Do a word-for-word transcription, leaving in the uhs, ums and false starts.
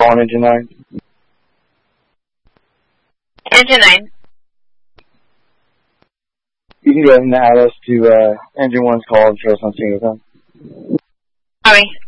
call on Engine nine? Engine nine. You can go ahead and add us to uh, Engine one's call and show us on single time. Sorry.